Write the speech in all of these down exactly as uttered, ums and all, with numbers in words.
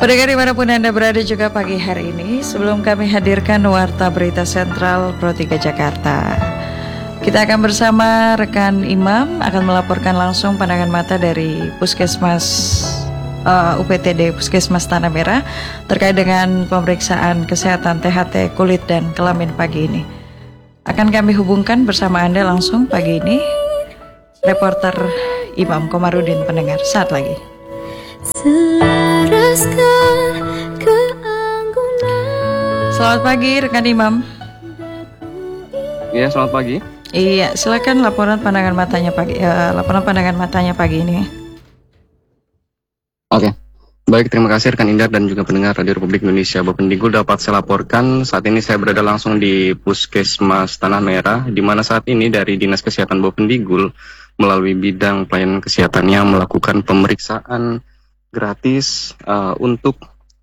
Pendengar dimanapun Anda berada juga pagi hari ini, sebelum kami hadirkan Warta Berita Sentral Pro tiga Jakarta, kita akan bersama rekan Imam akan melaporkan langsung pandangan mata dari Puskesmas uh, U P T D Puskesmas Tanah Merah terkait dengan pemeriksaan kesehatan T H T kulit dan kelamin pagi ini. Akan kami hubungkan bersama Anda langsung pagi ini, reporter Imam Komarudin pendengar saat lagi. Selamat pagi rekan Imam. Iya, selamat pagi. Iya, silakan laporan pandangan matanya pagi uh, laporan pandangan matanya pagi ini. Oke. Baik, terima kasih rekan Indar dan juga pendengar Radio Republik Indonesia. Bapendigul dapat saya laporkan saat ini saya berada langsung di Puskesmas Tanah Merah, di mana saat ini dari Dinas Kesehatan Bapendigul melalui bidang pelayanan kesehatannya melakukan pemeriksaan gratis uh, untuk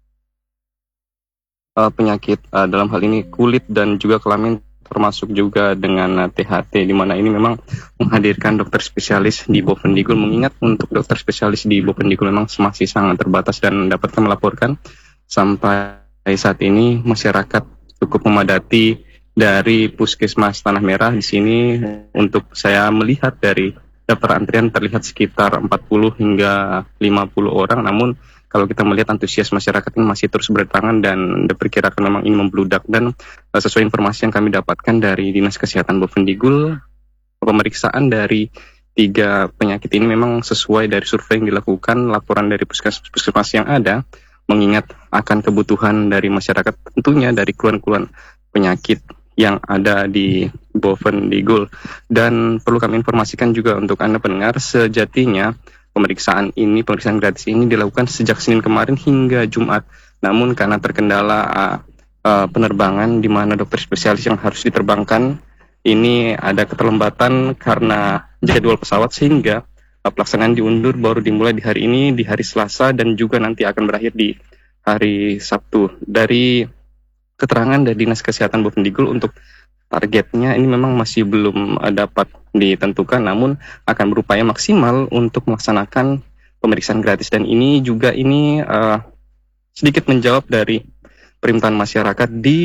uh, penyakit uh, dalam hal ini kulit dan juga kelamin, termasuk juga dengan uh, T H T, di mana ini memang menghadirkan dokter spesialis di Bapendigul, mengingat untuk dokter spesialis di Bapendigul memang masih sangat terbatas dan dapat kami laporkan sampai saat ini masyarakat cukup memadati dari Puskesmas Tanah Merah di sini. Untuk saya melihat dari daftar antrian terlihat sekitar empat puluh hingga lima puluh orang, namun kalau kita melihat antusias masyarakat ini masih terus berdatangan dan diperkirakan memang ini membludak. Dan uh, sesuai informasi yang kami dapatkan dari Dinas Kesehatan Bapendigul, pemeriksaan dari tiga penyakit ini memang sesuai dari survei yang dilakukan, laporan dari puskesmas yang ada, mengingat akan kebutuhan dari masyarakat tentunya dari keluhan-keluhan penyakit yang ada di Bapendigul. Dan perlu kami informasikan juga untuk Anda pendengar, sejatinya pemeriksaan ini, pemeriksaan gratis ini dilakukan sejak Senin kemarin hingga Jumat. Namun karena terkendala uh, uh, penerbangan di mana dokter spesialis yang harus diterbangkan ini ada keterlambatan karena jadwal pesawat, sehingga uh, pelaksanaan diundur baru dimulai di hari ini, di hari Selasa, dan juga nanti akan berakhir di hari Sabtu. Dari keterangan dari Dinas Kesehatan Bapendigul untuk targetnya ini memang masih belum uh, dapat ditentukan, namun akan berupaya maksimal untuk melaksanakan pemeriksaan gratis. Dan ini juga ini uh, sedikit menjawab dari permintaan masyarakat di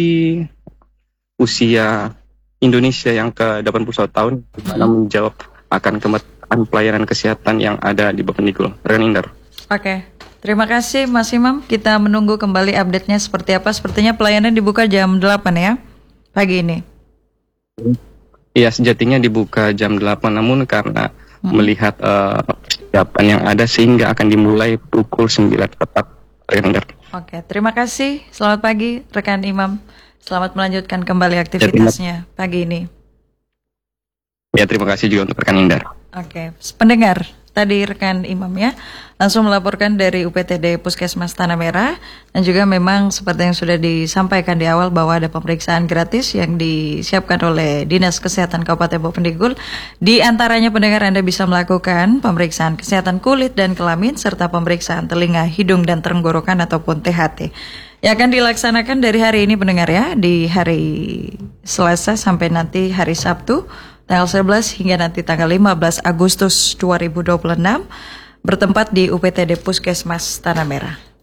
usia Indonesia yang ke delapan puluh satu tahun, karena menjawab akan kebutuhan pelayanan kesehatan yang ada di Bapendigul. Rekan Indar. Oke. Terima kasih Mas Imam, kita menunggu kembali update-nya seperti apa. Sepertinya pelayanan dibuka jam delapan ya, pagi ini. Iya, sejatinya dibuka jam delapan, namun karena hmm. melihat uh, persiapan yang ada sehingga akan dimulai pukul sembilan tepat. Oke, terima kasih. Selamat pagi rekan Imam. Selamat melanjutkan kembali aktivitasnya ya, pagi ini. Ya, terima kasih juga untuk rekan Indar. Oke, pendengar, tadi rekan Imam ya, langsung melaporkan dari U P T D Puskesmas Tanah Merah. Dan juga memang seperti yang sudah disampaikan di awal bahwa ada pemeriksaan gratis yang disiapkan oleh Dinas Kesehatan Kabupaten Bapendigul. Di antaranya pendengar Anda bisa melakukan pemeriksaan kesehatan kulit dan kelamin, serta pemeriksaan telinga, hidung, dan tenggorokan ataupun T H T. Yang akan dilaksanakan dari hari ini pendengar ya, di hari Selasa sampai nanti hari Sabtu, tanggal sebelas hingga nanti tanggal lima belas Agustus dua ribu dua puluh enam, bertempat di U P T D Puskesmas Tanah Merah.